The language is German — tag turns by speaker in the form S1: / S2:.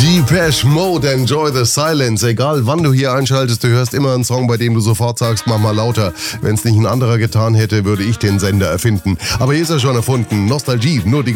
S1: Depeche Mode, Enjoy the Silence. Egal wann du hier einschaltest, du hörst immer einen Song, bei dem du sofort sagst, mach mal lauter. Wenn es nicht ein anderer getan hätte, würde ich den Sender erfinden. Aber hier ist er schon erfunden. Nostalgie, nur die